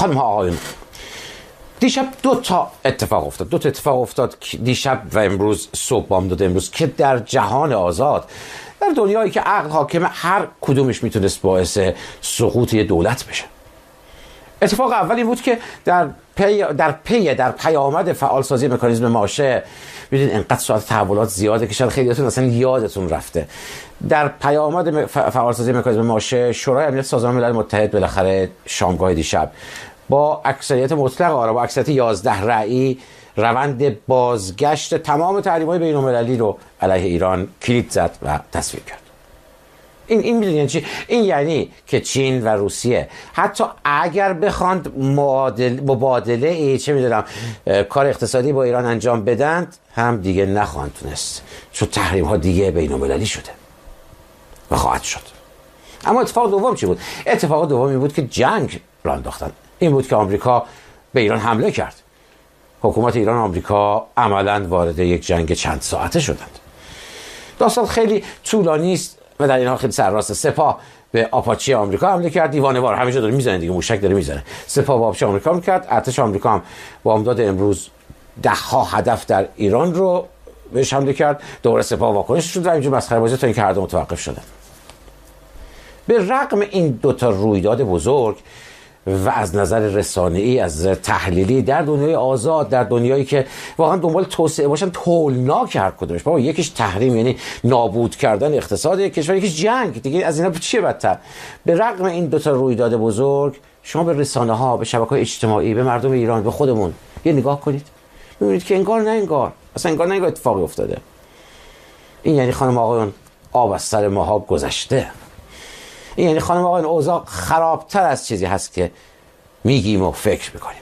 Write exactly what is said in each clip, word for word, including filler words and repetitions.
خانم ها آقایون، دیشب دو تا اتفاق افتاد دو تا اتفاق افتاد دیشب و امروز صبح بامداد امروز که در جهان آزاد، در دنیایی که عقل حاکمه، هر کدومش میتونست باعث سقوط یه دولت بشه. اتفاق اولی بود که در پی در پی در پیامد فعالسازی مکانیزم ماشه، ببینید انقدر ساعت تحولات زیاده که شاید خیلیاتون اصلا یادتون رفته. در پیامد فعالسازی مکانیزم ماشه، شورای امنیت سازمان ملل متحد بالاخره شامگاه دیشب با اکثریت مطلق آرا با اکثریت یازده رأی روند بازگشت تمام تحریم‌های بین‌المللی رو علیه ایران کلید زد و تصویب کرد. این این میدونید یعنی چی؟ این یعنی که چین و روسیه حتی اگر بخواند مبادله ای چه میدونم کار اقتصادی با ایران انجام بدند، هم دیگه نخواهند تونست، چون تحریم ها دیگه بین‌المللی شده و خواهد شد. اما اتفاق دوم چی بود؟ اتفاق دومی بود که جنگ را انداختن. این بود که آمریکا به ایران حمله کرد. حکومت ایران و آمریکا عملاً وارد یک جنگ چند ساعته شدند. داستان خیلی طولانی است و در این حال خیلی سرراست. سپاه به آپاچی آمریکا حمله کرد، دیوانه‌وار همیشه داره میزنه دیگه، موشک داره میزنه. سپاه به آپاچی آمریکا حمله کرد، ارتش آمریکا هم با امداد امروز ده ها هدف در ایران رو بهش حمله کرد. دوباره سپاه واکنش شد و اینجوری مسخره بازی تا اینکه هر دو متوقف شدن. به رغم این دو تا رویداد بزرگ و از نظر رسانه‌ای، از نظر تحلیلی، در دنیای آزاد، در دنیایی که واقعا دنبال توسعه باشن، هولناک هر کدومش. بابا یکیش تحریم یعنی نابود کردن اقتصاد یک کشور، یکیش جنگ دیگه، از اینا چیه بدتر؟ به رغم این دو تا رویداد بزرگ، شما به رسانه ها، به شبکه‌های اجتماعی، به مردم ایران، به خودمون یه نگاه کنید، ببینید که انگار نه انگار اصلا انگار نه انگار اتفاقی افتاده. این یعنی خانم آقایون آب از سر ماها گذشته. این یعنی خانم آقایون اوضاع خرابتر از چیزی هست که میگیم و فکر میکنیم.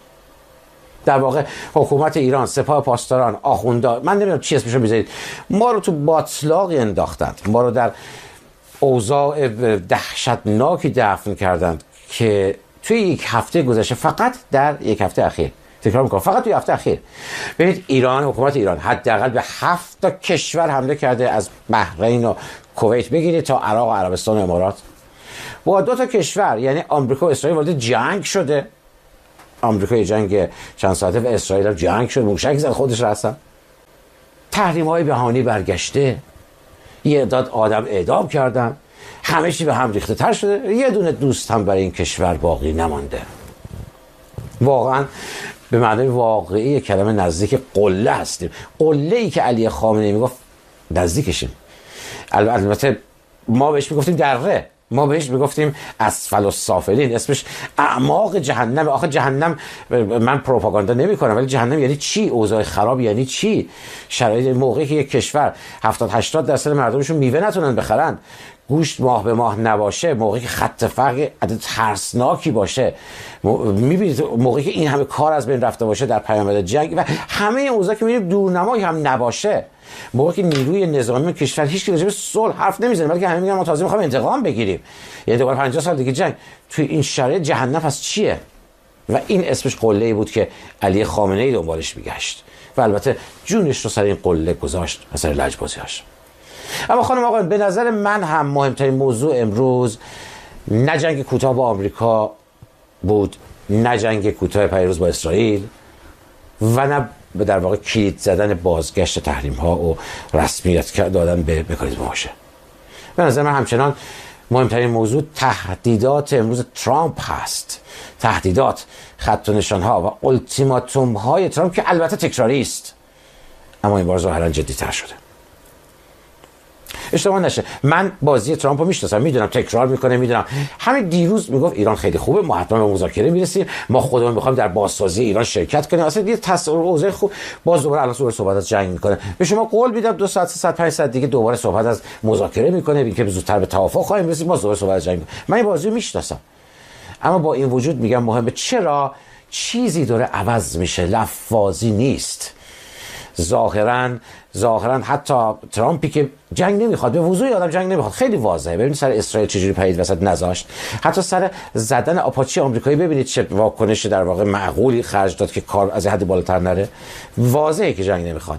در واقع حکومت ایران، سپاه پاسداران، آخوندا، من نمیدونم چی اسمشو میذارید، ما رو تو باطلاقی انداختند، ما رو در اوضاع دهشتناکی دفن کردند که توی یک هفته گذشته، فقط در یک هفته اخیر، تکرار میکنم، فقط توی هفته اخیر، ببینید ایران، حکومت ایران حداقل به هفت تا کشور حمله کرده، از بحرین و کویت بگیرید تا عراق و عربستان و امارات. با دو تا کشور یعنی آمریکا و اسرائیل وارد جنگ شده. آمریکا جنگ چند ساعته و اسرائیل هم جنگ شد، موشک زد خودش را هستن. تحریم های بهانی برگشته، یه عدد آدم اعدام کردن، همه چی به هم ریخته تر شده، یه دونه دوست هم برای این کشور باقی نمانده. واقعا به معنی واقعی کلمه نزدیک قله هستیم. قله ای که علی خامنه‌ای میگفت نزدیکشیم. البته ما بهش میگفتیم دره، ما بهش میگفتیم اسفل السافلین، اسمش اعماق جهنم. آخه جهنم، من پروپاگاندا نمی کنم، ولی جهنم یعنی چی؟ اوضاع خراب یعنی چی؟ شرایط موقعی که یک کشور هفتاد هشتاد درصد مردمشون میوه نتونن بخرن، گوشت ماه به ماه نباشه، موقعی که خط فقر عدد ترسناکی باشه، میبینید موقعی که این همه کار از بین رفته باشه در پیامد جنگ و همه اوضاع که میبینید دورنمایی هم نباشه، موقعی که نیروی نظامی کشور هیچ کی راجع به صلح حرف نمیزنه، بلکه همه میگن ما تازه میخوایم انتقام بگیریم، یعنی دوباره پنجاه سال دیگه جنگ. توی این شرایط جهنم پس چیه؟ و این اسمش قله‌ای بود که علی خامنه‌ای دنبالش میگشت و البته جونش رو سر این قله گذاشت و سر لجبازی‌هاش. اما خانم آقایان، به نظر من هم مهمترین موضوع امروز نه جنگ کوتاه با آمریکا بود، نه جنگ کوتاه پیروز با اسرائیل و نه در واقع کلید زدن بازگشت تحریم ها و رسمیت دادن به مکانیزم ماشه. به نظر من همچنان مهمترین موضوع تهدیدات امروز ترامپ هست. تهدیدات، خط و نشان ها و التیماتوم های ترامپ که البته تکراری است، اما این بار ظاهرا جدی تر شده. اشتباه نشه، من بازی ترامپ رو میشناسم، میدونم تکرار میکنه، میدونم همین دیروز میگفت ایران خیلی خوبه، ما حتما به مذاکره میرسیم، ما خودمون میخوایم در بازسازی ایران شرکت کنیم، اصلا یه تصور اوضاع خوب. باز دوباره الان دوباره صحبت از جنگ میکنه. به شما قول میدم دو ساعت سه ساعت پنج ساعت دیگه دوباره صحبت از مذاکره میکنه، اینکه زودتر به توافق خواهیم رسید، باز دوباره صحبت از جنگ میکنه. من این بازی رو میشناسم، اما با این وجود میگم مهمه. چرا؟ چیزی داره عوض میشه، لفاظی نیست. ظاهرا ظاهرا حتی ترامپی که جنگ نمیخواد، به وضوح آدم جنگ نمیخواد، خیلی واضحه. ببینید سر اسرائیل چجوری پرید وسط نذاشت، حتی سر زدن آپاچی آمریکایی ببینید چه واکنش در واقع معقولی خرج داد که کار از حد بالاتر نره. واضحه که جنگ نمیخواد.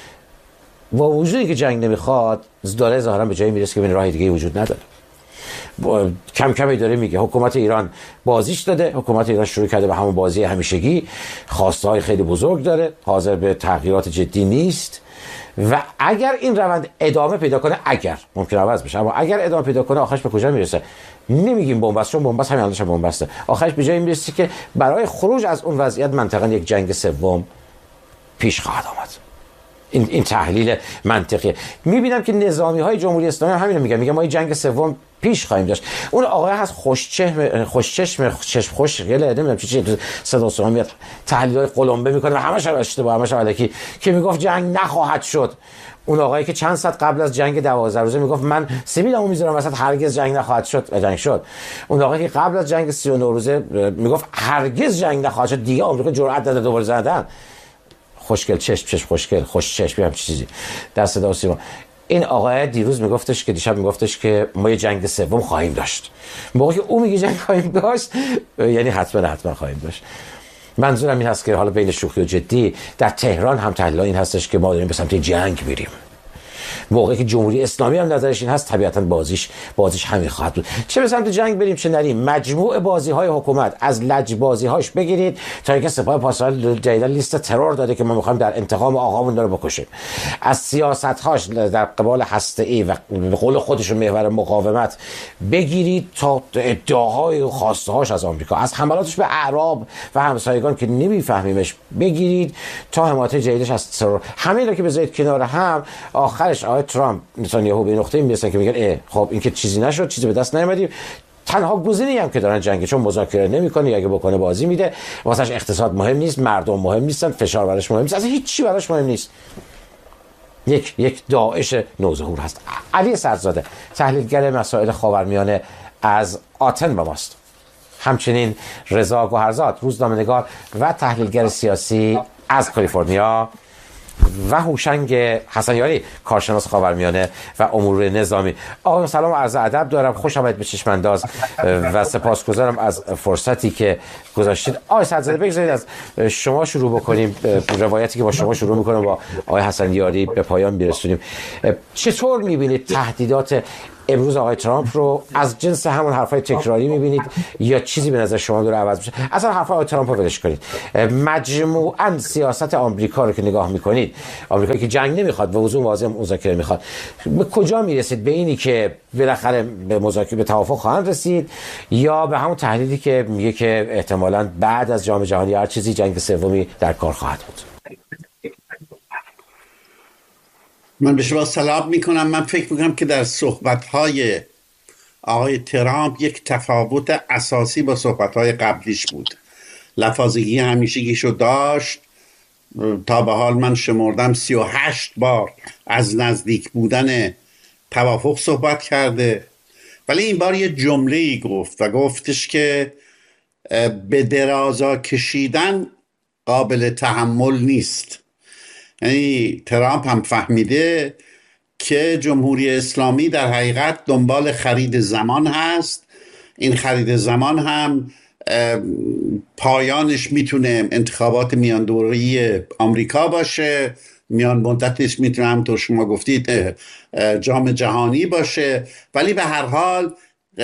با وجودی که جنگ نمیخواد، داره ظاهرا به جایی میرسه که ببین راه دیگه وجود نداره. کم کم داره میگه حکومت ایران بازیش داده، حکومت ایران شروع کرده به همون بازی همیشگی، خواسته های خیلی بزرگ داره، حاضر به تغییرات جدی نیست و اگر این روند ادامه پیدا کنه، اگر ممکن عوض بشه، اما اگر ادامه پیدا کنه آخرش به کجا میرسه؟ نمیگیم بنبست، چون بنبست همین الانش بنبسته، آخرش به جایی میرسه که برای خروج از اون وضعیت منطقاً یک جنگ سوم پیش خواهد آمد. این این تحلیل منطقیه. میبینم که نظامی های جمهوری اسلامی هم همین میگن، میگن ما این جنگ سوم پیش خواهیم داشت. اون آقای هست خوشچشم خوشچشم چشم خوش گله نمیدونم چی چی صدا سوم میاد تحلیل های قلمبه میکنه و همش هم اشتباه، همش هم الکی، که میگفت جنگ نخواهد شد. اون آقایی که چند ساعت قبل از جنگ دوازده روزه میگفت من سیبیلمو میذارم وسط هرگز جنگ نخواهد شد، جنگ شد. اون آقایی که قبل از جنگ سی و نه روزه میگفت هرگز جنگ نخواهد شد، دیگه آمریکا جرأت نداره دوباره زدن. خوشگل چشم چشم خوشگل خوش چشم هم چیزی در صدا و سیما. این آقای دیروز میگفتش که دیشب میگفتش که ما یه جنگ سوم خواهیم داشت. موقعی که او میگه جنگ خواهیم داشت یعنی حتما حتما خواهیم داشت. منظورم این هست که حالا بین شوخی و جدی در تهران هم تحلیل این هستش که ما داریم به سمت جنگ میریم. موقعی که جمهوری اسلامی هم نظرش این هست طبیعتاً بازیش بازیش همین خواهد بود، چه به سمت جنگ بریم چه نریم. مجموع بازی های حکومت از لج بازی هاش بگیرید تا اینکه سپاه پاسداران جدیدا لیست ترور داده که ما میخوایم در انتقام آقامون رو بکشیم، از سیاست هاش در قبال هسته ای و به قول خودشون محور مقاومت بگیرید تا ادعاهای و خواسته هاش از آمریکا، از حملاتش به اعراب و همسایگان که نمیفهمیمش بگیرید تا حمایت جدیدش از ترور. همین رو که بذارید کنار هم، آخرش آقای ترامپ نتانیاهو به نقطه میرسن که میگن اه خب این که چیزی نشد، چیزی به دست نیومدیم، تنها گزینه‌ای هم که دارن جنگه، چون مذاکره نمیکنه، اگه بکنه بازی میده، واسش اقتصاد مهم نیست، مردم مهم نیستن، فشار براش مهم نیست، اصلا هیچ چی براش مهم نیست. یک یک داعش نوظهور هست. علی صدرزاده تحلیلگر مسائل خاورمیانه از آتن با ماست. همچنین رضا گوهرزاد روزنامه‌نگار و تحلیلگر سیاسی از کالیفرنیا و هوشنگ حسنیاری کارشناس خاورمیانه و امور نظامی. آقا سلام و عرض ادب دارم، خوش آمدید به چشم انداز و سپاسگزارم از فرصتی که گذاشتید. آقای صدرزاده بگذارید از شما شروع بکنیم، روایتی که با شما شروع میکنم با آقای حسنیاری به پایان برسونیم. چطور میبینید تهدیدات امروز آقای ترامپ رو؟ از جنس همون حرفای تکراری میبینید یا چیزی به نظر شما داره عوض میشه؟ اصلا حرفای آقای ترامپ رو ولش کنید، مجموعاً سیاست آمریکا رو که نگاه میکنید، آمریکایی که جنگ نمیخواد و وضوح واضح مذاکره میخواد، به کجا میرسید؟ به اینی که بالاخره به مذاکره به توافق خواهند رسید، یا به همون تحلیلی که میگه که احتمالاً بعد از جام جهانی هر چیزی جنگ سومی در کار خواهد بود؟ من به شما سلام میکنم. من فکر میکنم که در صحبتهای آقای ترامپ یک تفاوت اساسی با صحبتهای قبلیش بود. لفاظگی همیشگیشو داشت، تا به حال من شمردم سی و هشت بار از نزدیک بودن توافق صحبت کرده، ولی این بار یه جمله ای گفت و گفتش که به درازا کشیدن قابل تحمل نیست. یعنی ترامپ هم فهمیده که جمهوری اسلامی در حقیقت دنبال خرید زمان هست. این خرید زمان هم پایانش میتونه انتخابات میان دوره‌ای آمریکا باشه، میان مدتش میتونه همونطور شما گفتید جام جهانی باشه، ولی به هر حال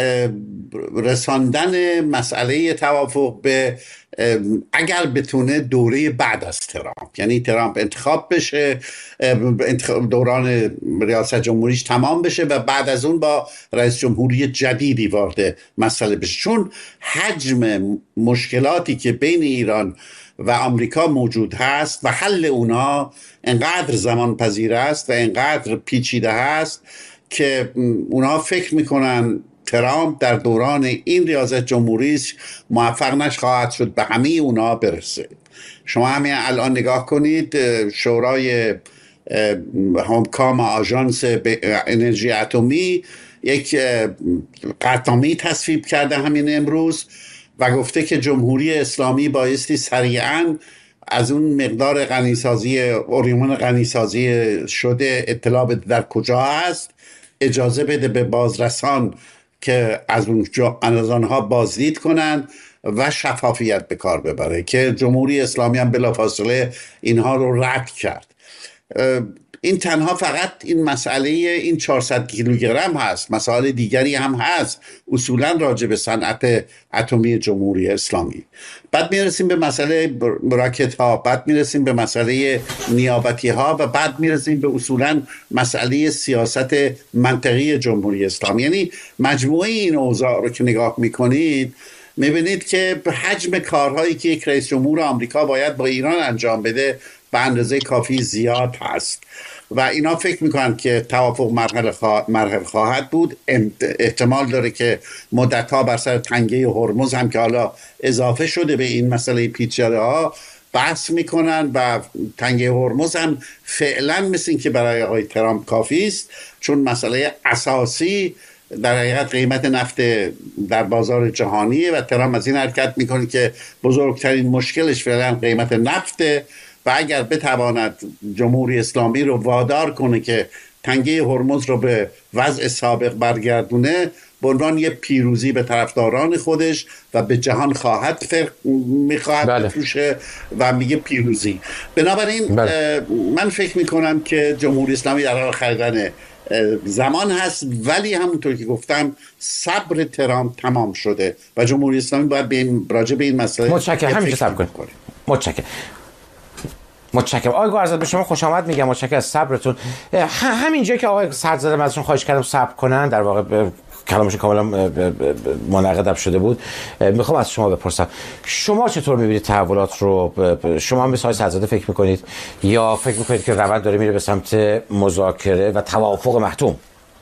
رساندن مسئله توافق به اگر بتونه دوره بعد از ترامپ، یعنی ترامپ انتخاب بشه، دوران ریاست جمهوریش تمام بشه و بعد از اون با رئیس جمهوری جدیدی وارد مسئله بشه، چون حجم مشکلاتی که بین ایران و آمریکا موجود هست و حل اونا انقدر زمان پذیر است و انقدر پیچیده هست که اونا فکر میکنن ترامپ در دوران این ریاست جمهوریش موفق نخواهد شد به همه اونا برسه. شما همین الان نگاه کنید، شورای همکام آژانس انرژی اتمی یک قطعنامه‌ای تصویب کرده همین امروز و گفته که جمهوری اسلامی بایستی سریعاً از اون مقدار غنیسازی اوریون غنیسازی شده اطلاع بده در کجا هست، اجازه بده به بازرسان که از اونجا از آنها بازدید کنن و شفافیت به کار ببره، که جمهوری اسلامی هم بلافاصله اینها رو رد کرد. این تنها فقط این مسئله این چهارصد کیلوگرم هست، مسائل دیگری هم هست اصولا راجع به صنعت اتمی جمهوری اسلامی. بعد میرسیم به مسئله راکت ها، بعد میرسیم به مسئله نیابتی ها و بعد میرسیم به اصولا مسئله سیاست منطقی جمهوری اسلامی. یعنی مجموعه این اوضاع رو که نگاه میکنید میبینید که حجم کارهایی که یک رئیس جمهور آمریکا باید با ایران انجام بده به اندازه کافی زیاد هست و اینا فکر میکنن که توافق مرحله مرحله خواهد بود. احتمال داره که مدتها بر سر تنگه هرمز هم که حالا اضافه شده به این مسئله پیچیده ها بحث میکنن و تنگه هرمز هم فعلا مثل این که برای آقای ترامپ کافی است، چون مسئله اساسی در حقیقت قیمت نفت در بازار جهانیه و ترامپ از این حرکت میکنه که بزرگترین مشکلش فعلا قیمت نفته و اگر بتواند جمهوری اسلامی رو وادار کنه که تنگه هرمز رو به وضع سابق برگردونه، به عنوان یه پیروزی به طرفداران خودش و به جهان خواهد فرق میخواهد بله. بفروشه و میگه پیروزی. بنابراین بله. من فکر میکنم که جمهوری اسلامی در حال خریدن زمان هست، ولی همونطور که گفتم صبر ترامپ تمام شده و جمهوری اسلامی باید به این راجع به این مسئله متشکرم. همینجا صبر کنید. متشکرم. متشکرم آقای گوهرزاده، به شما خوش آمد میگم. متشکرم از صبرتون. همینجا که آقای سردزاده ازشون خواهش کردم صبر کنن، در واقع کلامش کاملا منعقد شده بود، میخوام از شما بپرسم شما چطور میبینید تحولات رو؟ شما هم به آقای سردزاده فکر میکنید یا فکر میکنید که روند داره میره به سمت مذاکره و توافق محتوم؟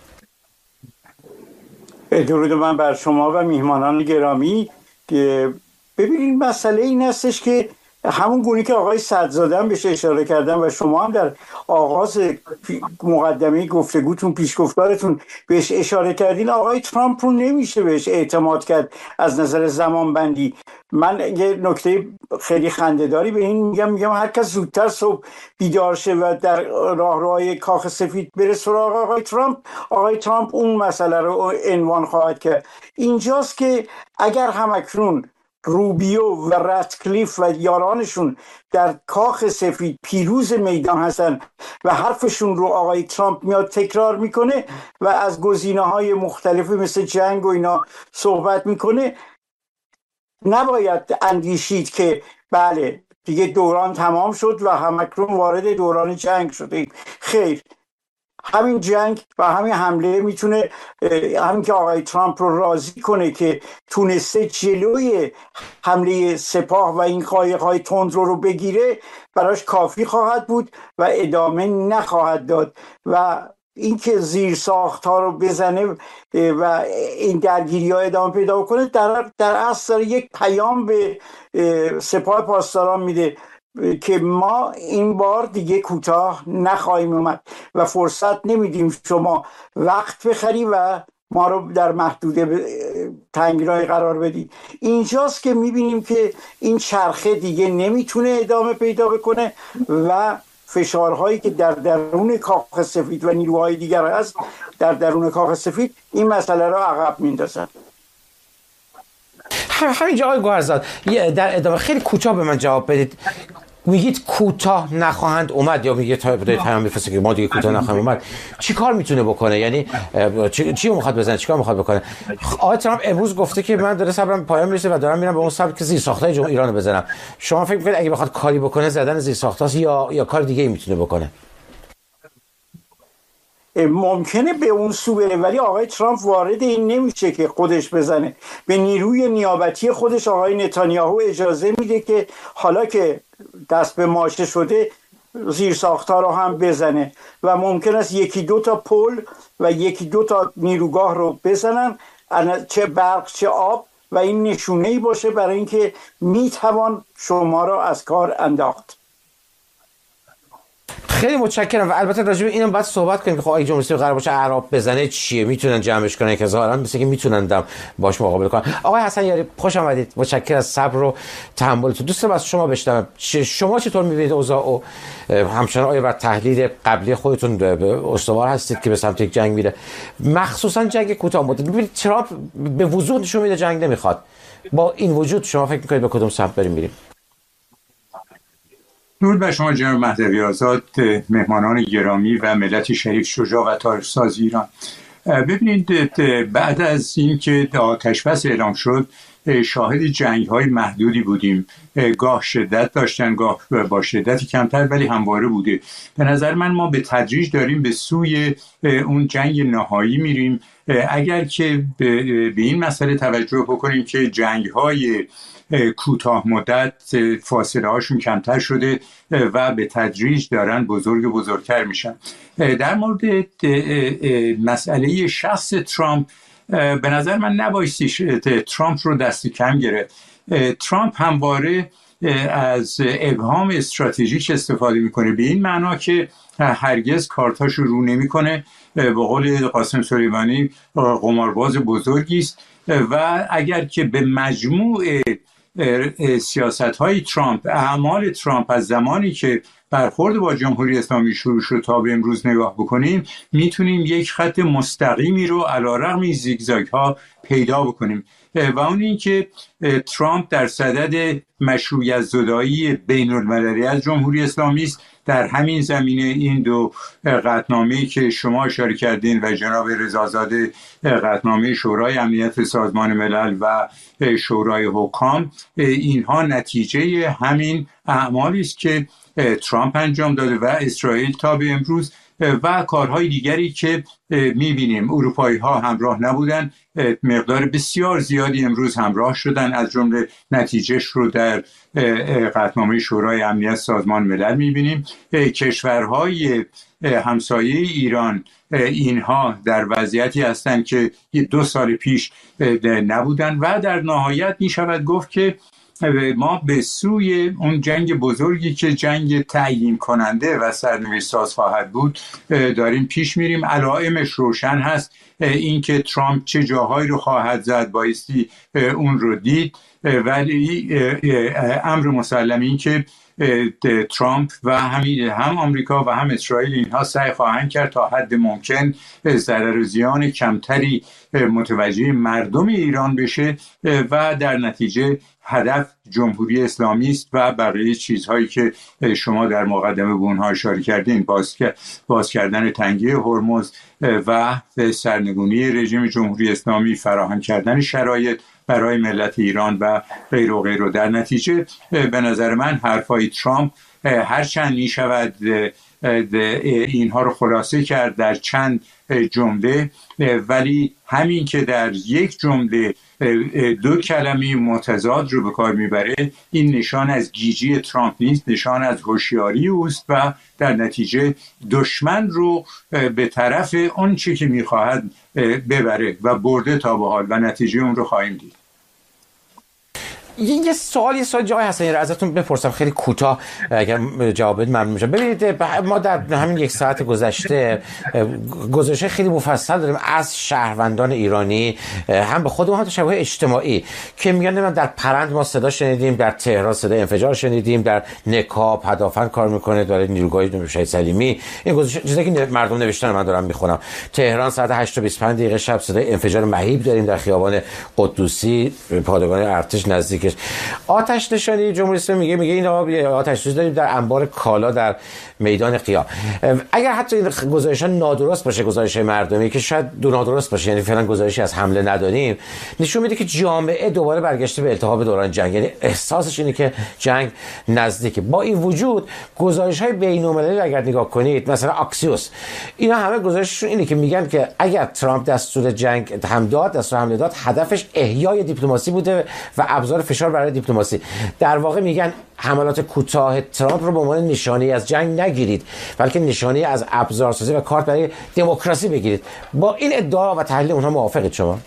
درود من بر شما و میهمانان گرامی. ببینید مسئله این هستش که همون گونه که آقای سردزاده هم بهش اشاره کردن و شما هم در آغاز مقدمه گفتگوتون پیشگفتارتون بهش اشاره کردین، آقای ترامپ رو نمیشه بهش اعتماد کرد از نظر زمان بندی. من یه نکته خیلی خنده‌داری به این میگم میگم هر کس زودتر صبح بیدار شه و در راهروهای کاخ سفید بره سراغ آقای ترامپ، آقای ترامپ اون مسئله رو عنوان خواهد کرد. اینجاست که اگر همکنون روبیو و راتکلیف و یارانشون در کاخ سفید پیروز میدان هستن و حرفشون رو آقای ترامپ میاد تکرار میکنه و از گزینه‌های مختلفی مثل جنگ و اینا صحبت میکنه، نباید اندیشید که بله دیگه دوران تمام شد و همکنون وارد دوران جنگ شده. خیر، همین جنگ و همین حمله میتونه همین که آقای ترامپ رو راضی کنه که تونسته جلوی حمله سپاه و این قایق‌های تندرو رو بگیره، براش کافی خواهد بود و ادامه نخواهد داد و اینکه زیر ساخت‌ها رو بزنه و این درگیری‌ها ادامه پیدا کنه در در اصل یک پیام به سپاه پاسداران میده که ما این بار دیگه کوتاه نخواهیم اومد و فرصت نمیدیم شما وقت بخری و ما رو در محدوده تنگرای قرار بدید. اینجاست که میبینیم که این چرخه دیگه نمیتونه ادامه پیدا بکنه و فشارهایی که در درون کاخ سفید و نیروهای دیگر هست در درون کاخ سفید این مسئله رو عقب میندازن. همینجا آقای گوهرزاده در ادامه خیلی کوتاه به من جواب بدید. میگید کوتاه نخواهند اومد یا میگه تا بدای پیام میفرسته که ما دیگه کوتاه نخواهیم اومد، چی کار میتونه بکنه؟ یعنی چی چی میخواد بزنه، چیکار میخواد بکنه؟ آقای ترامپ امروز گفته که من داره صبرم پایان میرسه و دارم میرم به اون سمت که زیر ساختای جمهوری ایران رو بزنم. شما فکر میکنید اگه بخواد کاری بکنه زدن زیر ساختاست یا یا کار دیگه ای میتونه بکنه؟ ممکنه به اون سو بره، ولی آقای ترامپ وارد این نمیشه که خودش بزنه. به نیروی نیابتی خودش آقای نتانیاهو اجازه میده که حالا که دست به ماشه شده زیر ساخت‌ها رو هم بزنه و ممکن است یکی دو تا پل و یکی دو تا نیروگاه رو بزنن، چه برق چه آب، و این نشونه‌ای باشه برای اینکه میتوان شما رو از کار انداخت. خیلی متشکرم و البته راجع به اینم باید صحبت کنیم که خب اگه جمهوری اسلامی قرار باشه اعراب بزنه چیه، میتونن جمعش کنن که ظاهرا مثل که میتونن دم باش مقابله کنن. آقای حسن یاری خوش آمدید، متشکرم از صبر و تحملتون. دوست دارم از شما بشنوم شما چطور میبینید اوضاع و همچنان آیا بر تحلیل قبلی خودتون استوار هستید که به سمت یک جنگ میره، مخصوصا جنگ کوتاه مدت؟ ببینید ترامپ به وضوح نشون میده جنگ نمیخواد. با این وجود شما فکر میکنید به کدوم سمت بریم میریم؟ درود بر شما جناب مهدوی آزاد، مهمانان گرامی و ملت شریف شجاع و تاریخ‌ساز ایران. ببینید، بعد از اینکه آتش‌بس اعلام شد شاهد جنگ‌های محدودی بودیم، گاه شدت داشتن گاه با شدتی کمتر، ولی همواره بوده. به نظر من ما به تدریج داریم به سوی اون جنگ نهایی میریم، اگر که به این مسئله توجه بکنیم که جنگ‌های کوتاه مدت فاصله هاشون کمتر شده و به تدریج دارن بزرگ و بزرگتر میشن. در مورد مسئله شخص ترامپ، به نظر من نبایستی ترامپ رو دست کم گرفت. ترامپ همواره از ابهام استراتژیک استفاده میکنه، به این معنا که هرگز کارتاشو رو نمیکنه. به قول قاسم سلیمانی قمارباز بزرگی است و اگر که به مجموع سیاست های ترامپ، اعمال ترامپ از زمانی که برخورد با جمهوری اسلامی شروع شد تا به امروز نگاه بکنیم، میتونیم یک خط مستقیمی رو علیرغم زیگزاگ ها پیدا بکنیم و اون این که ترامپ در صدد مشروعیت زدایی بین المللی از جمهوری اسلامی است. در همین زمینه این دو قطعنامه‌ای که شما اشاره کردین و جناب رضازاده، قطعنامه شورای امنیت سازمان ملل و شورای حکام، اینها نتیجه همین اعمالی است که ترامپ انجام داده و اسرائیل تا به امروز و کارهای دیگری که می‌بینیم. اروپایی ها همراه نبودن، مقدار بسیار زیادی امروز همراه شدن، از جمله نتیجهش رو در قطعنامه شورای امنیت سازمان ملل می‌بینیم. کشورهای همسایه ایران اینها در وضعیتی هستند که دو سال پیش نبودن و در نهایت می‌شود گفت که ما به سوی اون جنگ بزرگی که جنگ تعیین کننده و سرنوشت ساز خواهد بود داریم پیش میریم. علائمش روشن هست، اینکه ترامپ چه جاهایی رو خواهد زد بایستی اون رو دید، ولی امر مسلم این که ترامپ و همین هم آمریکا و هم اسرائیل اینها سعی خواهند کرد تا حد ممکن ضرر و زیان کمتری متوجه مردم ایران بشه و در نتیجه هدف جمهوری اسلامی است و بقیه چیزهایی که شما در مقدمه به اونها اشاره کردین، باز, باز کردن تنگه هرمز و سرنگونی رژیم جمهوری اسلامی، فراهم کردن شرایط برای ملت ایران و غیر و غیر. در نتیجه به نظر من حرفای ترامپ هرچند می شود اینها رو خلاصه کرد در چند جمله، ولی همین که در یک جمله دو کلمه متضاد رو به کار میبره، این نشان از گیجی ترامپ نیست، نشان از هوشیاری اوست و در نتیجه دشمن رو به طرف اون چی که میخواهد ببره و برده تا به حال و نتیجه اون رو خواهیم دید. یه سوال یه سوال جای هستن ازتون بپرسم خیلی کوتاه اگر جواب بدید ممنون میشم. ببینید ما در همین یک ساعت گذشته گزارش خیلی مفصل داریم از شهروندان ایرانی، هم به خودمون هم تو شبکه‌های اجتماعی، که میگن من در پرند ما صدا شنیدیم، در تهران صدای انفجار شنیدیم، در نکا پدافند کار میکنه برای نیروگاه شهید سلیمی. این گزارش چیزایی که مردم نوشتن من دارم میخونم. تهران ساعت هشت و بیست و پنج دقیقه شب صدای انفجار مهیب داریم در خیابان قدوسی، پادگان ارتش نزدیک آتش نشانی جمهوری اسلامی میگه میگه این آتش سوزی داریم در انبار کالا در میدان قیا. اگر حتی این گزارش ها نادرست باشه، گزارش مردمی که شاید دو نادرست باشه، یعنی فعلا گزارشی از حمله نداریم، نشون میده که جامعه دوباره برگشته به التهاب دوران جنگ، یعنی احساسش اینه که جنگ نزدیکه. با این وجود گزارش های بین المللی اگر نگاه کنید، مثلا آکسیوس، اینا همه گزارششون اینه که میگن که اگر ترامپ دستور جنگ هم داد، دستور حمله داد، هدفش احیای دیپلماسی بوده و ابزار فشار برای دیپلماسی. در واقع میگن حملات کوتاه ترامپ رو به عنوان نشانه از جنگ نگیرید، بلکه نشانه از ابزارسازی و کارت برای دموکراسی بگیرید. با این ادعا و تحلیل اونها موافقید شما؟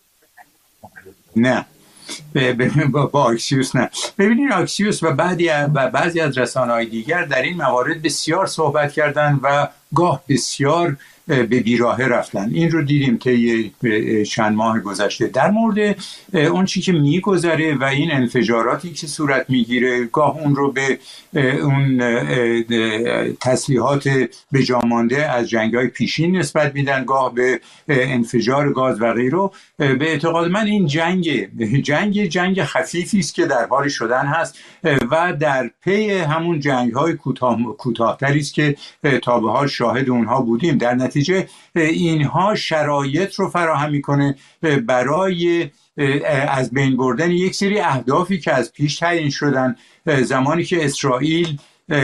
نه، با, با آکسیوس نه. ببینید آکسیوس و بعضی و بعضی از رسانه‌های دیگر در این موارد بسیار صحبت کردن و گاه بسیار به بیراهه رفتن. این رو دیدیم طی چند ماه گذشته. در مورد اون چی که میگذره و این انفجاراتی که صورت میگیره، گاه اون رو به اون تسلیحات به جا مانده از جنگ‌های پیشین نسبت میدن، گاه به انفجار گاز و غیره. به اعتقاد من این جنگ جنگ جنگ خفیفی است که در حال شدن هست و در پی همون جنگ‌های کوتاه کوتاه‌تری است که تا به حال شاهد اونها بودیم. در نتیجه اینها شرایط رو فراهم میکنه برای از بین بردن یک سری اهدافی که از پیش تعیین شدن. زمانی که اسرائیل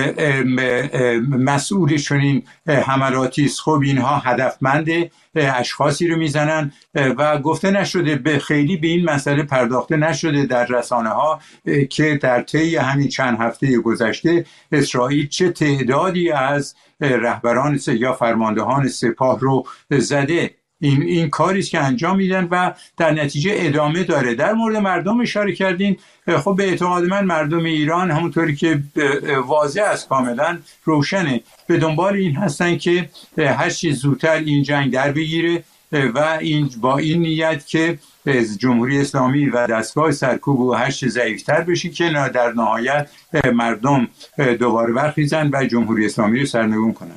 مسئول چنین حملاتی است، خب اینها هدفمند اشخاصی رو میزنن و گفته نشده، به خیلی به این مسئله پرداخته نشده در رسانه ها که در طی همین چند هفته گذشته اسرائیل چه تعدادی از رهبران یا فرماندهان سپاه رو زده. این این کاری است که انجام میدن و در نتیجه ادامه داره. در مورد مردم اشاره کردین. خب به اعتقاد من مردم ایران همونطوری که واضح است، کاملا روشنه، به دنبال این هستن که هر چیز زودتر این جنگ در بگیره و این با این نیت که جمهوری اسلامی و دستگاه سرکوب و هر چیز ضعیف‌تر بشه که در نهایت مردم دوباره برخیزن و جمهوری اسلامی رو سرنگون کنن.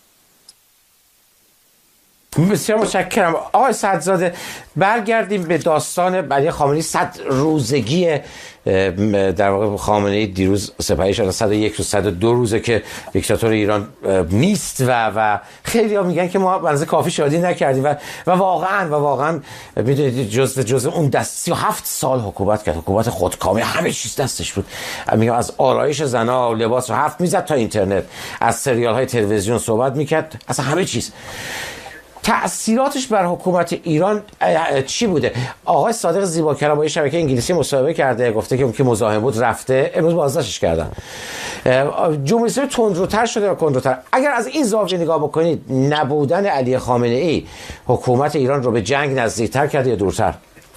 بسیار متشکرم آقای سدزاده. برگردیم به داستان علی خامنه‌ای. صد روزگی در واقع خامنه‌ای دیروز سپری شد، صد و یک روز، صد و دو روزه که دیکتاتور ایران نیست و و خیلی ها میگن که ما بنظر کافی شادی نکردیم و و واقعا و واقعا میدونید جزء جزء اون دست سی و هفت سال حکومت کرد، حکومت خودکامه، همه چیز دستش بود. میگم از آرایش زنا، لباس رو هفت میزد تا اینترنت، از سریال های تلویزیون صحبت میکرد، اصلا همه چیز. تأثیراتش بر حکومت ایران چی بوده؟ آقای صادق زیباکلام با یه شبکه انگلیسی مصاحبه کرده، گفته که اون که مزاحم بود رفته، امروز بازداشتش کردن. جمهوری اسلامی تندروتر شده و کندروتر. اگر از این زاویه نگاه بکنید، نبودن علی خامنه‌ای حکومت ایران رو به جنگ نزدیکتر کرده یا دورتر؟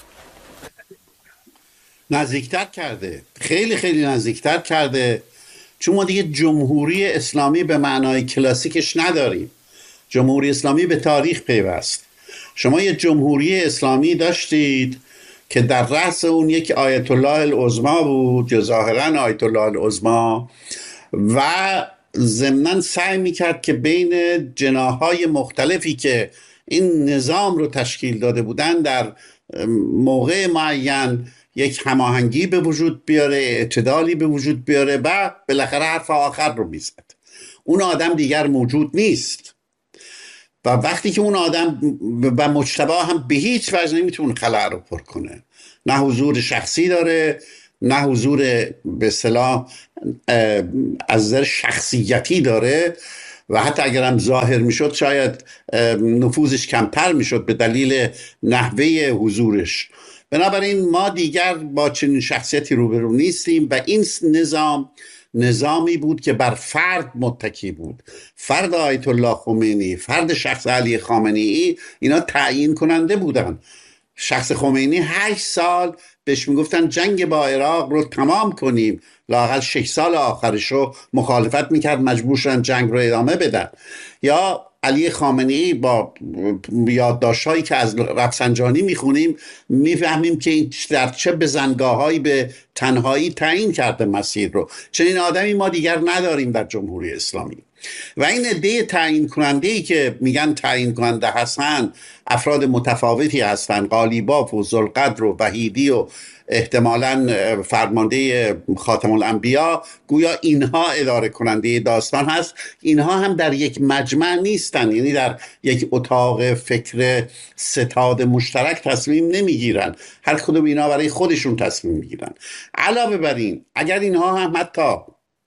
نزدیکتر کرده، خیلی خیلی نزدیکتر کرده، چون ما دیگه جمهوری اسلامی به معنای کلاسیکش نداریم. جمهوری اسلامی به تاریخ پیوست. شما یه جمهوری اسلامی داشتید که در رأس اون یک آیت الله العظما بود، که ظاهرا آیت الله العظما، و ضمناً سعی میکرد که بین جناح‌های مختلفی که این نظام رو تشکیل داده بودن در موقع معین یک هماهنگی به وجود بیاره، اعتدالی به وجود بیاره و بالاخره حرف آخر رو میزد. اون آدم دیگر موجود نیست و وقتی که اون آدم و مجتبی هم به هیچ وجه نمیتونه خلأ رو پر کنه، نه حضور شخصی داره، نه حضور به اصطلاح از نظر شخصیتی داره و حتی اگر هم ظاهر میشد شاید نفوذش کمتر میشد به دلیل نحوه حضورش. بنابراین ما دیگر با چنین شخصیتی روبرو نیستیم و این نظام نظامی بود که بر فرد متکی بود. فرد آیت الله خمینی، فرد شخص علی خامنه‌ای، اینا تعیین کننده بودن. شخص خمینی هشت سال بهش میگفتن جنگ با عراق رو تمام کنیم، لااقل شش سال آخرش رو مخالفت میکرد، مجبور شدن جنگ رو ادامه بدن. یا علی خامنه‌ای با یادداشت‌هایی که از رفسنجانی میخونیم میفهمیم که این در چه بزنگاه‌هایی به تنهایی تعیین کرده مسیر رو. چنین آدمی ما دیگر نداریم در جمهوری اسلامی. و این عده تعیین کننده‌ای که میگن تعیین کننده هستن افراد متفاوتی هستن، قالیباف و ذوالقدر و وحیدی و احتمالاً فرمانده خاتم الانبیا، گویا اینها اداره کننده داستان هست. اینها هم در یک مجمع نیستن، یعنی در یک اتاق فکر ستاد مشترک تصمیم نمیگیرن، هر کدوم اینا برای خودشون تصمیم میگیرن. علاوه بر این اگر اینها هم حتی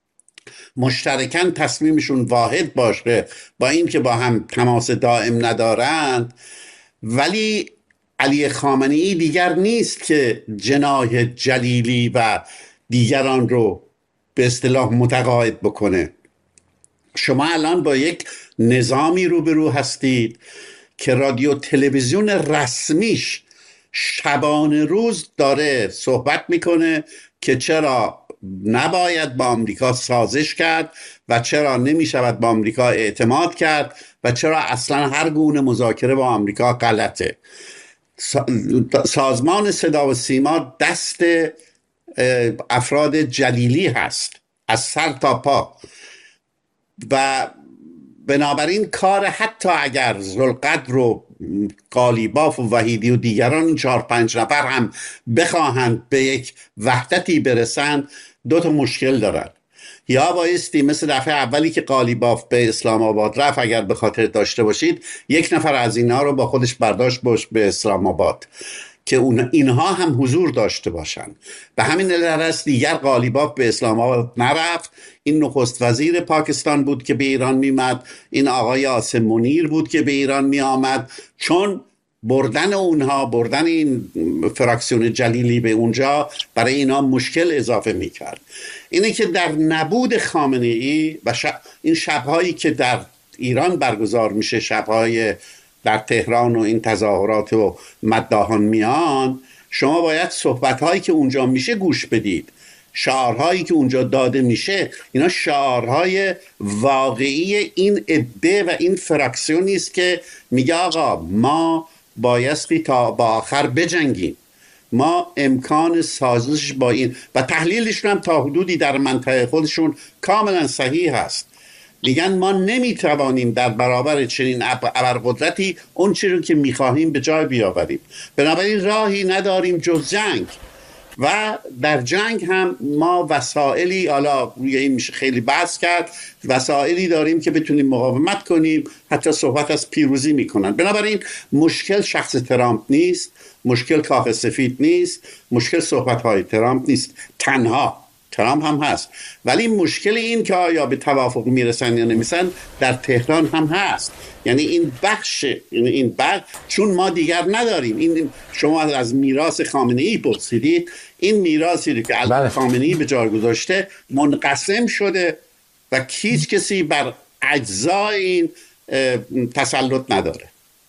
مشترکاً تصمیمشون واحد باشه، با این که با هم تماس دائم ندارند، ولی علی خامنه‌ای دیگر نیست که جناح جلیلی و دیگران رو به اصطلاح متقاعد بکنه. شما الان با یک نظامی روبرو هستید که رادیو تلویزیون رسمیش شبانه روز داره صحبت میکنه که چرا نباید با آمریکا سازش کرد و چرا نمی شود با آمریکا اعتماد کرد و چرا اصلا هر گونه مذاکره با آمریکا غلطه. سازمان صدا و سیما دست افراد جلیلی هست از سر تا پا و بنابراین کار حتی اگر ذوالقدر و قالیباف و وحیدی و دیگران این چهار پنج نفر هم بخواهند به یک وحدتی برسند، دو تا مشکل دارن. یا بایستی مثل دفعه اولی که قالیباف به اسلام آباد رفت، اگر به خاطر داشته باشید، یک نفر از اینها رو با خودش برداشت باش به اسلام آباد که اون اینها هم حضور داشته باشن. به همین دلیل است دیگر قالیباف به اسلام آباد نرفت. این نخست وزیر پاکستان بود که به ایران میمد، این آقای عاصم منیر بود که به ایران می آمد، چون بردن اونها، بردن این فراکسیون جلیلی به اونجا برای اینا مشکل اضافه میکرد. اینه که در نبود خامنه ای و شب این شبهایی که در ایران برگزار میشه، شبهای در تهران و این تظاهرات و مداحان میان، شما باید صحبتهایی که اونجا میشه گوش بدید، شعارهایی که اونجا داده میشه، اینا شعارهای واقعی این عده و این فراکسیونی است که میگه آقا ما بایستی تا با آخر بجنگیم، ما امکان سازش با این، و تحلیلشون هم تا حدودی در منطقه خودشون کاملا صحیح هست. میگن ما نمیتوانیم در برابر چنین ابرقدرتی اون چیزی رو که میخواهیم به جای بیاوریم، بنابراین راهی نداریم جز جنگ. و در جنگ هم ما وسائلی، حالا روی این میشه خیلی بحث کرد، وسائلی داریم که بتونیم مقاومت کنیم، حتی صحبت از پیروزی میکنن. بنابراین مشکل شخص ترامپ نیست، مشکل کاخ سفید نیست، مشکل صحبت‌های ترامپ نیست تنها. ترامپ هم هست، ولی مشکل این که آیا به توافق میرسن یا نمیرسن در تهران هم هست. یعنی این بخش، یعنی این بخش، چون ما دیگر نداریم. این شما از میراث خامنه ای پرسیدید، این میراثی که از خامنه ای به جای گذاشته منقسم شده و هیچ کسی بر اجزای این تسلط نداره.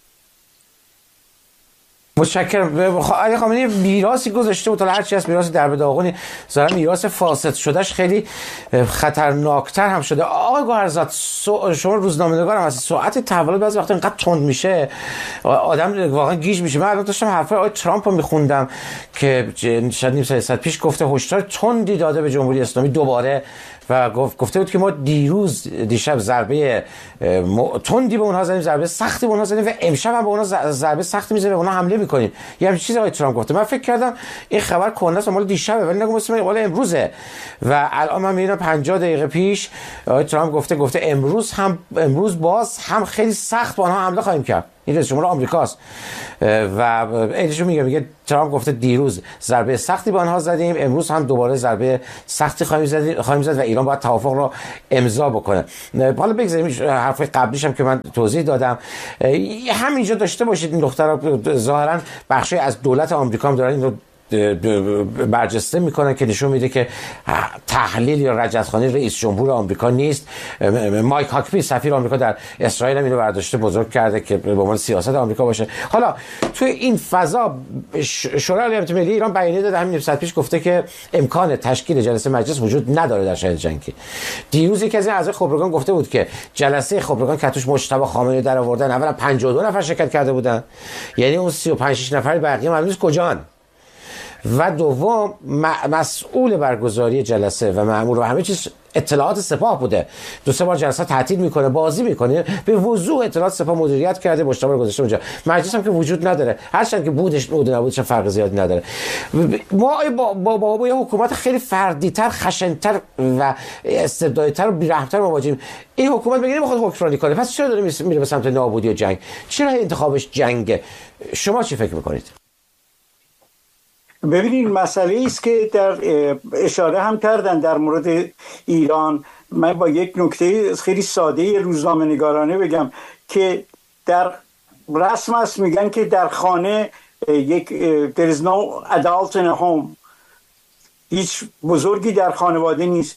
متشکرم. علی خامنه‌ای میراثی گذاشته بود، تا هر چی از میراث در به داغونی، ظاهرا میراث فاسد شدهش خیلی خطرناکتر هم شده. آقای گوهرزاد، شما روزنامه‌نگار هم هستید، سرعت تحولات بعضی وقتا اینقدر تند میشه آدم واقعا گیج میشه. من الان داشتم حرفای آقای ترامپ رو میخوندم که شاید نیم ساعت پیش گفته هشدار تندی داده به جمهوری اسلامی دوباره، و گفته بود که ما دیروز دیشب ضربه تندی به اونها زدیم، ضربه سختی به اونها زدیم و امشب هم به اونها ضربه سختی میزنیم، به اونها حمله میکنیم. یه همین چیزی آقای ترامپ گفته. من فکر کردم این خبر کنده مال دیشبه، ولی نگم مثلا مال امروزه. و الان من میبینم پنجاه دقیقه پیش آقای ترامپ گفته گفته امروز هم امروز باز هم خیلی سخت به اونها حمله خواهیم کرد. این رئیس جمهور آمریکاست و ایشون میگه میگه ترامپ گفته دیروز ضربه سختی به آنها زدیم، امروز هم دوباره ضربه سختی خواهیم زد خواهیم زد و ایران باید توافق رو امضا بکنه. حالا بگذاریم حرف قبلیش هم که من توضیح دادم، همینجا داشته باشید این دخترها ظاهرا بخشی از دولت آمریکا هم دارن این رو برجسته میکنن که نشون میده که تحلیل یا رجعتخوانی رئیس جمهور آمریکا نیست. مایک هاکبی سفیر آمریکا در اسرائیل هم اینو برداشته بزرگ کرده که به عنوان سیاست آمریکا باشه. حالا توی این فضا شورای امنیت ملی ایران بیانیه داده، همین ساعت پیش گفته که امکان تشکیل جلسه مجلس وجود نداره در شرایط جنگی. دیروز یکی از این اعضای خبرگان گفته بود که جلسه خبرگان که توش مجتبی خامنه‌ای در آوردن، اولا پنجاه و دو نفر شرکت کرده بودن، یعنی اون سی و پنج شش نفر بقیه معلوم نیست کجان، و دوم مسئول برگزاری جلسه و مأمور و همه چیز اطلاعات سپاه بوده. دو سه بار جلسه تعطیل میکنه، بازی میکنه، به وضوح اطلاعات سپاه مدیریت کرده، مجتمع رو گذاشته اونجا. مجلس هم که وجود نداره، هرچند که بودش بود نبودش فرق زیادی نداره. ما با با, با, با یه حکومت خیلی فردی‌تر، خشن‌تر و استبدادی‌تر و بی‌رحم‌تر مواجهیم. این حکومت میگه نمیخواد حکمرانی کنه، پس چرا داره میره به سمت نابودی و جنگ؟ چرا انتخابش جنگه؟ شما چی فکر میکنید؟ ببینید مسئله است که در اشاره هم کردن در مورد ایران. من با یک نکته خیلی ساده روزنامه نگارانه بگم که در رسم است، میگن که در خانه یک there is no adult in a home، هیچ بزرگی در خانواده نیست.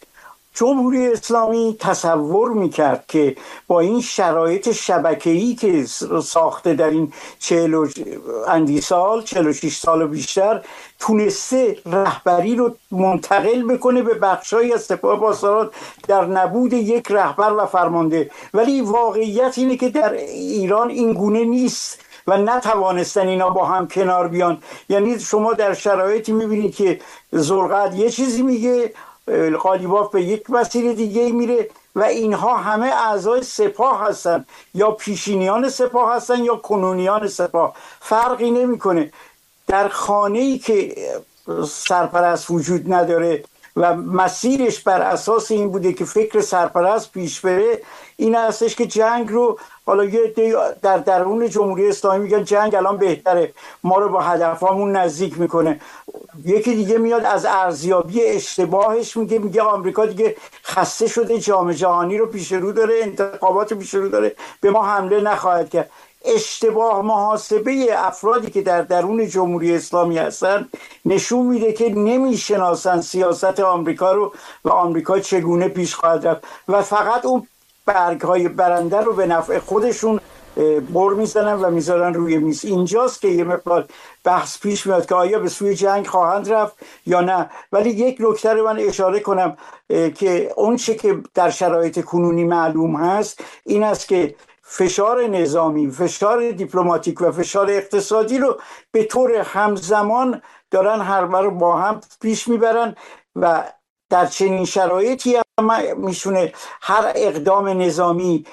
جمهوری اسلامی تصور میکرد که با این شرایط شبکه‌ای که ساخته در این چهل اندی سال چهل و شش سال و بیشتر تونسته رهبری رو منتقل بکنه به بخشایی از سپاه پاسداران در نبود یک رهبر و فرمانده. ولی واقعیت اینه که در ایران این گونه نیست و نتوانستن اینا با هم کنار بیان. یعنی شما در شرایطی میبینید که ذوالقعد یه چیزی میگه، قالیباف به یک مسیر دیگه میره و اینها همه اعضای سپاه هستن، یا پیشینیان سپاه هستن یا کنونیان سپاه، فرقی نمیکنه. در خانه‌ای که سرپرست وجود نداره و مسیرش بر اساس این بوده که فکر سرپرست پیش بره، این هستش که جنگ رو، حالا یه در درون جمهوری اسلامی میگن جنگ الان بهتره، ما رو با هدفمون نزدیک میکنه. یکی دیگه میاد از ارزیابی اشتباهش میگه میگه آمریکا دیگه خسته شده، جام جهانی رو پیش رو داره، انتخابات پیش رو داره، به ما حمله نخواهد کرد. اشتباه محاسبه افرادی که در درون جمهوری اسلامی هستن نشون میده که نمیشناسن سیاست آمریکا رو و آمریکا چگونه پیش خواهد رفت و فقط اون برگ‌های برنده رو به نفع خودشون بر میزنن و میذارن روی میز. اینجاست که یه مقدار بحث پیش میاد که آیا به سوی جنگ خواهند رفت یا نه. ولی یک نکته رو من اشاره کنم که اون چه که در شرایط کنونی معلوم هست این است که فشار نظامی، فشار دیپلماتیک و فشار اقتصادی رو به طور همزمان دارن هر بار با هم پیش میبرن و در چنین شرایطی هم میشونه هر اقدام نظامی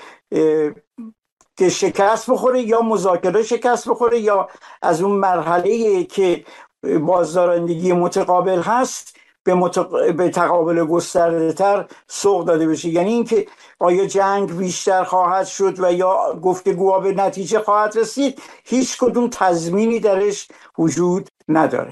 که شکست بخوره یا مذاکره شکست بخوره یا از اون مرحله که بازدارندگی متقابل هست به, متق... به تقابل گسترده تر سوق داده بشه. یعنی اینکه آیا جنگ بیشتر خواهد شد و یا گفتگوها به نتیجه خواهد رسید، هیچ کدوم تضمینی درش وجود نداره.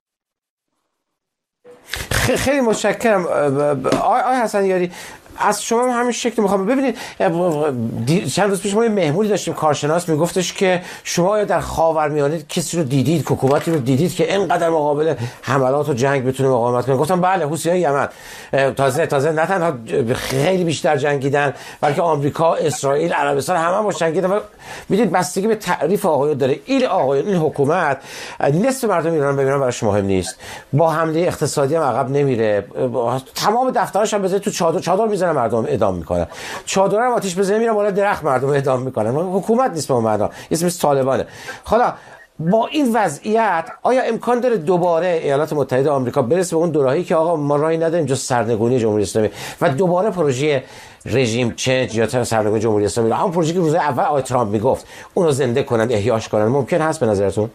خیلی متشکرم آقای حسن یاری. از شما همین شکل میخوام. ببینید چند روز پیش ما یه مهمونی داشتیم، کارشناس میگفتش که شما در خاورمیانه کسی رو دیدید، حکومتی رو دیدید که اینقدر مقابل حملات و جنگ بتونه مقاومت کنه؟ گفتم بله، حوثی‌های یمن تازه تازه نه تنها خیلی بیشتر جنگیدن بلکه آمریکا، اسرائیل، عربستان همه با جنگیدن. و میدید بستگی به تعریف آقایون داره. این آقایون، این حکومت نصف مردم ایران ببینن براش مهم نیست، با حمله اقتصادی هم عقب نمیره، تمام دفتراش هم بذاره تو چادر چادر میزنه مردم اعدام میکنن، چادر هم آتیش بزنه میرن بالا درخت مردم اعدام میکنن. حکومت نیست به اون معنا، اسمش طالبانه. حالا با این وضعیت آیا امکان داره دوباره ایالات متحده آمریکا برسه به اون دوراهی که آقا ما راهی نداریم جز سرنگونی جمهوری اسلامی و دوباره پروژه رژیم چنج یا سرنگونی جمهوری اسلامی، همون پروژه که روز اول آقای ترامپ میگفت، اونو زنده کنن، احیاش کنن؟ ممکن هست به نظرتون؟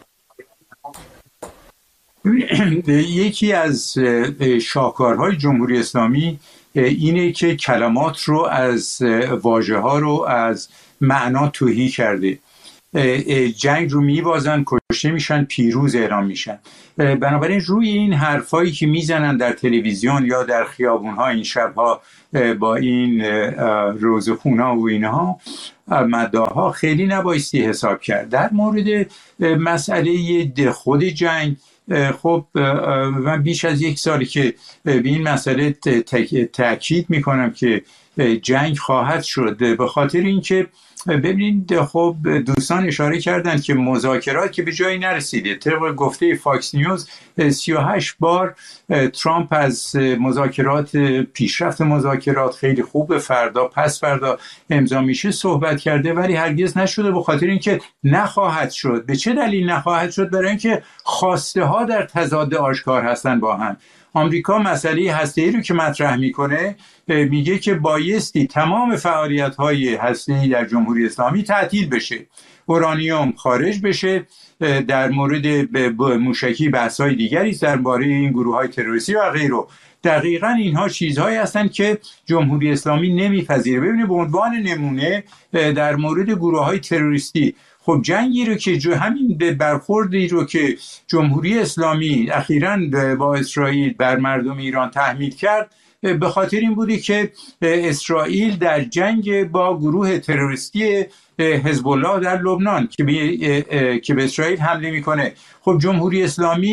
یکی از شاهکارهای جمهوری اسلامی اینه که کلمات رو از واژه ها رو از معنا تهی کرده. جنگ رو میبازن، کشته میشن، پیروز اعلام میشن. بنابراین روی این حرفایی که میزنن در تلویزیون یا در خیابونها این شبها با این روزخونا و اینها مداها خیلی نبایستی حساب کرد. در مورد مسئله خود جنگ، خب من بیش از یک سالی که به این مسئله تاکید میکنم که جنگ خواهد شد، به خاطر اینکه ببینید خب دوستان اشاره کردن که مذاکرات که به جایی نرسیده. طبق گفته فاکس نیوز سی و هشت بار ترامپ از مذاکرات، پیشرفت مذاکرات خیلی خوب، فردا پس فردا امضا میشه صحبت کرده، ولی هرگز نشده، به خاطر اینکه نخواهد شد. به چه دلیل نخواهد شد؟ برای اینکه خواسته ها در تضاد آشکار هستن با هم. آمریکا مسئله هسته‌ای رو که مطرح میکنه میگه که بایستی تمام فعالیت‌های هسته‌ای در جمهوری اسلامی تعطیل بشه، اورانیوم خارج بشه. در مورد موشکی بحث‌های دیگری درباره این گروه‌های تروریستی و غیره. دقیقاً اینها چیزهایی هستند که جمهوری اسلامی نمیپذیره. ببینید به عنوان نمونه در مورد گروه‌های تروریستی، خب جنگی رو که همین برخوردی رو که جمهوری اسلامی اخیراً با اسرائیل بر مردم ایران تحمیل کرد، به خاطر این بودی که اسرائیل در جنگ با گروه تروریستی حزب الله در لبنان که به که به اسرائیل حمله میکنه، خب جمهوری اسلامی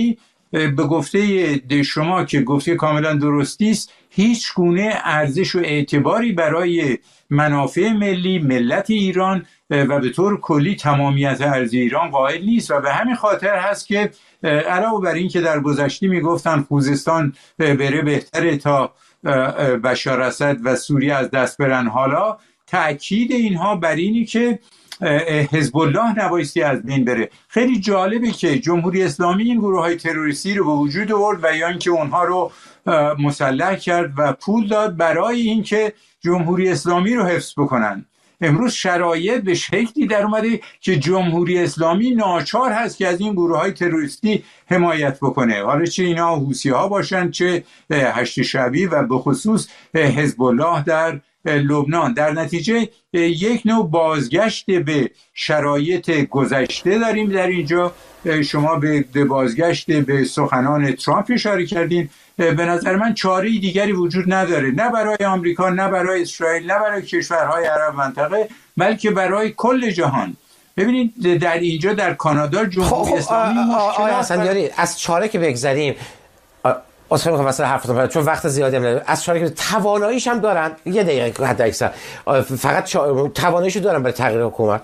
به گفته شما که گفته کاملا درستی است، هیچ گونه ارزش و اعتباری برای منافع ملی ملت ایران و به طور کلی تمامیت ارضی ایران قائل نیست و به همین خاطر هست که علاوه بر این که در گذشته میگفتن خوزستان بره بهتره تا بشار اسد و سوریه از دست برن، حالا تأکید اینها بر اینی که حزب الله نبایستی از بین بره. خیلی جالبه که جمهوری اسلامی این گروه های تروریستی رو به وجود آورد و یا اینکه اونها رو مسلح کرد و پول داد برای اینکه جمهوری اسلامی رو حفظ بکنن. امروز شرایط به شکلی در اومده که جمهوری اسلامی ناچار هست که از این گروه های تروریستی حمایت بکنه، حالا چه اینا حوثی ها باشن چه هشت شعبی و به خصوص حزب الله در لبنان. در نتیجه یک نوع بازگشت به شرایط گذشته داریم در اینجا. شما به بازگشت به سخنان ترامپ اشاره کردین. به نظر من چاره دیگری وجود نداره، نه برای آمریکا، نه برای اسرائیل، نه برای کشورهای عرب منطقه، بلکه برای کل جهان. ببینید در اینجا در کانادا جمهوری اسلامی مشکلات از چاره که بگذریم، اصلا میخوام مثلا حرفتون برای چون وقت زیادی هم ندارم، از چاره که تواناییش هم دارن، یه دقیقه حد اکثر فقط چا... تواناییشو دارن برای تغییر حکومت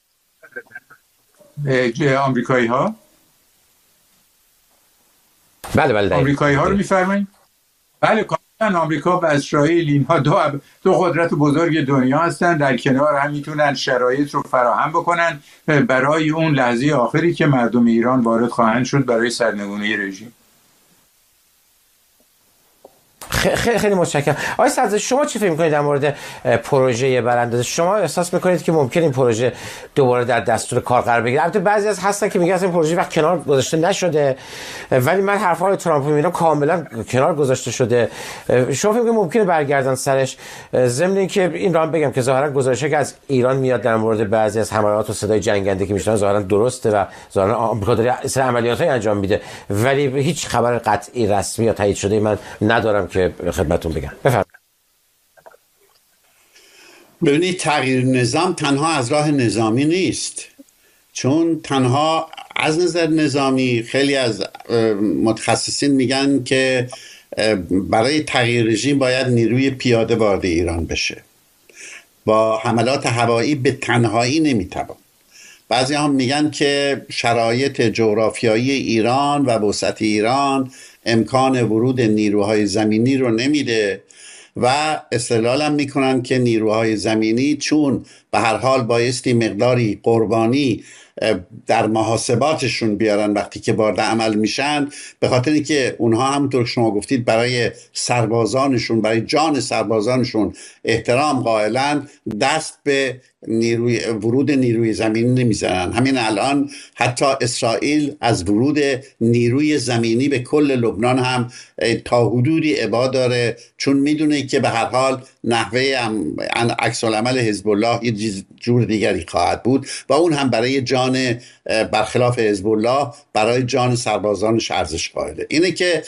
آمریکایی ها. بله بله آمریکایی ها رو میفرمایید؟ بله کاملا. آمریکا و اسرائیل اینها دو دو قدرت بزرگ دنیا هستن، در کنار هم میتونن شرایط رو فراهم بکنن برای اون لحظه آخری که مردم ایران وارد خواهند شد برای سرنگونی رژیم. خیلی خیلی متشکرم. آقای صدر، شما چی فکر می‌کنید در مورد پروژه براندازی؟ شما احساس می‌کنید که ممکن این پروژه دوباره در دستور کار قرار بگیره؟ البته بعضی از هستن که میگن این پروژه وقت کنار گذاشته نشده، ولی من حرف‌های ترامپ می‌بینم کاملا کنار گذاشته شده. شما فکر می‌کنید ممکنه برگردن سرش؟ ضمن اینکه این رو هم بگم که ظاهرا گزارشی که از ایران میاد در مورد بعضی از حملات و صدای جنگنده که میشنن ظاهرا درسته و ظاهرا آمریکا داره سر عملیاتای انجام میده، ولی هیچ خبر قطعی رسمی یا تایید شده من ندارم که خدمتون بگم. بفرمایید. ببینید تغییر نظام تنها از راه نظامی نیست، چون تنها از نظر نظامی خیلی از متخصصین میگن که برای تغییر رژیم باید نیروی پیاده وارد ایران بشه. با حملات هوایی به تنهایی نمیتوان. بعضی هم میگن که شرایط جغرافیایی ایران و وسعت ایران امکان ورود نیروهای زمینی رو نمیده و استدلال هم میکنن که نیروهای زمینی چون به هر حال بایستی مقداری قربانی در محاسباتشون بیارن وقتی که وارد عمل میشن، به خاطر اینکه اونها همونطور که شما گفتید برای سربازانشون، برای جان سربازانشون احترام قائلن، دست به نیروی ورود نیروی زمینی نمیزنن. همین الان حتی اسرائیل از ورود نیروی زمینی به کل لبنان هم تا حدودی ابا داره، چون میدونه که به هر حال نحوه عکس العمل حزب الله یه جور دیگری خواهد بود و اون هم برای جان برخلاف حزب الله برای جان سربازانش ارزش قائله. اینه که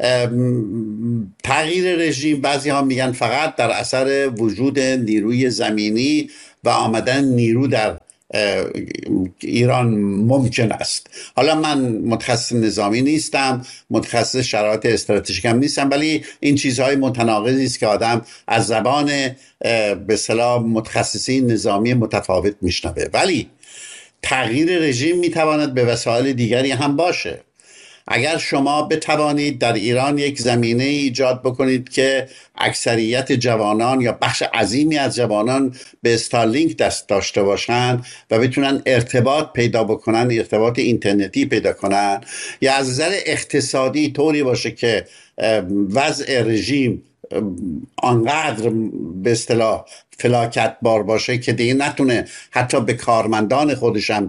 تغییر رژیم بعضی ها میگن فقط در اثر وجود نیروی زمینی و آمدن نیرو در ایران ممکن است. حالا من متخصص نظامی نیستم، متخصص شرایط استراتژیک هم نیستم، ولی این چیزهای متناقضی است که آدم از زبان به اصطلاح متخصصین نظامی متفاوت میشنوه. ولی تغییر رژیم میتواند به وسایل دیگری هم باشه. اگر شما بتوانید در ایران یک زمینه ایجاد بکنید که اکثریت جوانان یا بخش عظیمی از جوانان به استارلینک دست داشته باشند و بتونن ارتباط پیدا بکنن، ارتباط اینترنتی پیدا کنن، یا از نظر اقتصادی طوری باشه که وضع رژیم آنقدر به اصطلاح فلاکت بار باشه که دیگه نتونه حتی به کارمندان خودشم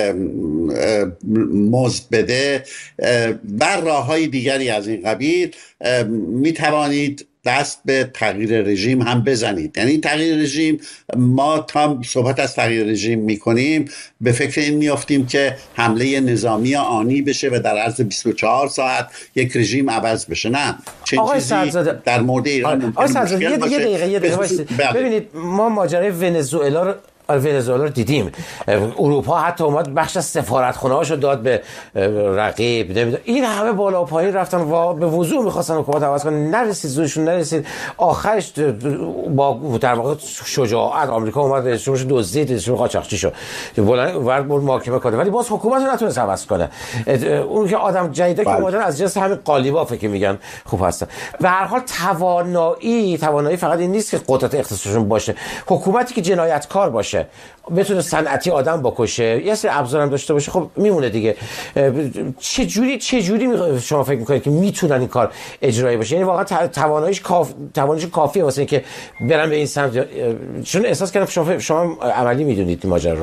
مزد بده، بر راه‌های دیگری از این قبیل میتوانید دست به تغییر رژیم هم بزنید. یعنی تغییر رژیم، ما تا صحبت از تغییر رژیم میکنیم به فکر این میافتیم که حمله نظامی آنی بشه و در عرض بیست و چهار ساعت یک رژیم عوض بشه. نه، چه چیزی در مورد ایران آقای سرزاده یه دقیقه یه دقیقه ببینید، ما ماجرای ونزوئلا رو ونزوئلا رو دیدیم، اروپا حتی اومد بخش از سفارتخونه‌هاشو داد به رقیب، نمیدونم این همه بالا و پایین رفتن و به وضوح می‌خواستن حکومت عوض کنن، نرسید زورشون نرسید، آخرش با در واقع شجاعت آمریکا اومد رئیسش دزدید، رئیسش قاچاقچی شد، بلند ورد برد محاکمه کنه، ولی باز حکومت رو نتونست عوض کنه. اون که آدم جدیدا که اومدن از جنس همین قالیبافه که میگن خوب هستن. به هر حال توانایی توانایی فقط این نیست که قدرت اقتصادشون باشه، حکومتی که جنایتکار باشه، بتونه صنعتی آدم بکشه، یه سری ابزار هم داشته باشه، خب میمونه دیگه. چه جوری چه جوری شما فکر میکنید که میتونن این کار اجرایی باشه؟ یعنی واقعا تواناییش کاف تواناییش کافیه واسه اینکه برن به این سمت؟ چون احساس کردم شما شما عملی میدونید این ماجرا رو.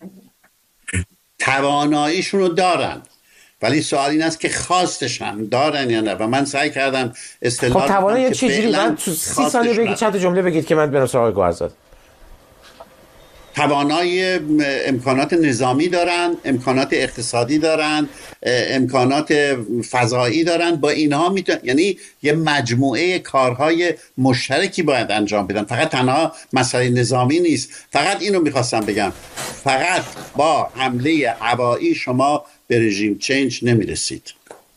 تواناییشون رو دارن، ولی سوال این است که خواستش هم دارن یا نه. و من سعی کردم اصطلاح خب توانایی چه جوری؟ من تو سی ثانیه بگید، چند تا جمله بگید که من برم سراغ گوهرزاد. توانایی امکانات نظامی دارن، امکانات اقتصادی دارن، امکانات فضایی دارن. با اینها میتونن، یعنی یه مجموعه کارهای مشترکی باید انجام بدن، فقط تنها مسئله نظامی نیست. فقط اینو میخواستم بگم، فقط با حمله هوایی شما به رژیم چنج نمیرسید.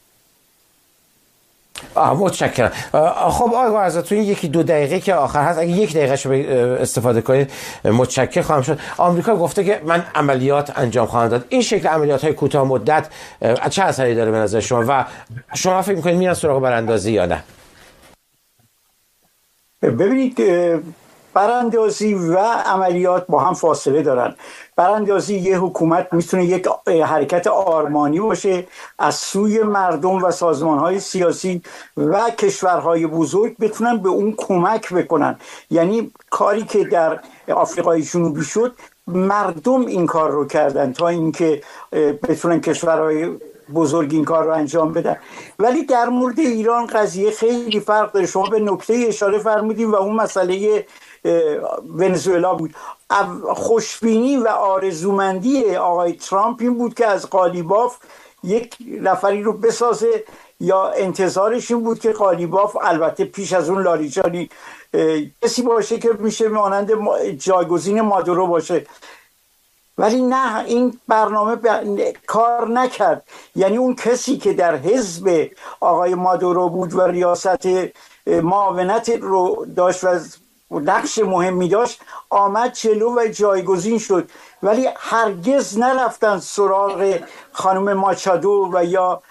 آه متشکرم. خب آقای گوهرزاد تو این یکی دو دقیقه که آخر هست اگه یک دقیقه شو استفاده کنید متشکر خواهم شد. آمریکا گفته که من عملیات انجام خواهم داد. این شکل عملیات های کوتاه مدت چه اثری داره به نظر شما و شما فکر می‌کنید میرن سراغ براندازی یا نه؟ ببینید براندازی و عملیات با هم فاصله دارن. براندازی یه حکومت میتونه یک حرکت آرمانی باشه از سوی مردم و سازمانهای سیاسی و کشورهای بزرگ بتونن به اون کمک بکنن. یعنی کاری که در آفریقای جنوبی شد، مردم این کار رو کردن تا اینکه بتونن کشورهای بزرگ این کار رو انجام بدن. ولی در مورد ایران قضیه خیلی فرق داره. شما به نکته اشاره فرمودیم و اون مسئله ونزوئلا بود. خوشبینی و آرزومندی آقای ترامپ این بود که از قالیباف یک نفری رو بسازه، یا انتظارش این بود که قالیباف البته پیش از اون لاریجانی کسی باشه که میشه مانند جایگزین مادورو باشه. ولی نه، این برنامه ب... کار نکرد. یعنی اون کسی که در حزب آقای مادورو بود و ریاست معاونت رو داشت و نقش مهمی داشت، آمد جلو و جایگزین شد. ولی هرگز نرفتن سراغ خانم ماچادو و یا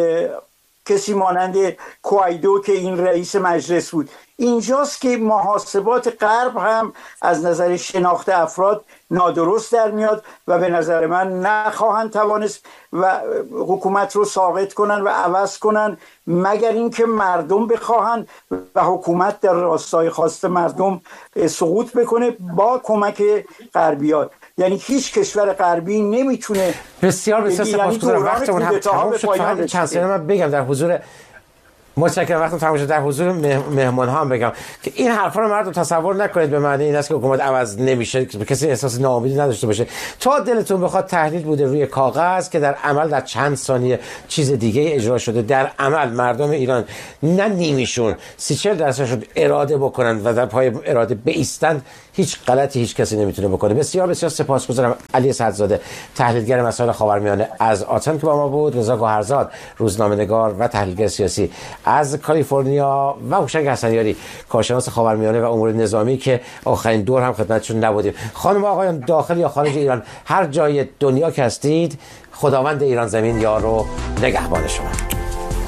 کسی مانند کوایدو که این رئیس مجلس بود. اینجاست که محاسبات غرب هم از نظر شناخت افراد نادرست در میاد و به نظر من نخواهند توانست و حکومت رو ساقط کنن و عوض کنن مگر اینکه مردم بخواهند و حکومت در راستای خواست مردم سقوط بکنه با کمک غربیات. یعنی هیچ کشور غربی نمیتونه. بسیار بسیار سپاسگزارم. وقتمون هم تمام شد. فقط چند ثانیه من بگم در حضور متشکرم. وقتم تمام شد. در حضور مهمان ها هم بگم که این حرفا رو مردم تصور نکنید به معنی این است که حکومت عوض نمیشه، که کسی احساس ناامیدی نداشته باشه. تا دلتون بخواد تحلیل بوده روی کاغذ که در عمل در چند ثانیه چیز دیگه اجرا شده. در عمل مردم ایران نه نیمیشون سی چهل درصدشون اراده بکنن و در پای اراده بایستند، هیچ غلطی هیچ کسی نمیتونه بکنه. بسیار بسیار سپاسگزارم. علی صدرزاده تحلیلگر مسائل خاورمیانه از آتن که با ما بود، رضا گوهرزاد روزنامه‌نگار و تحلیلگر سیاسی از کالیفرنیا و هوشنگ حسنیاری کارشناس خاورمیانه و امور نظامی که آخرین دور هم خدمتشون نبودیم. خانم و آقایان داخل یا خارج ایران، هر جای دنیا که هستید، خداوند ایران زمین یار و نگهبان شما.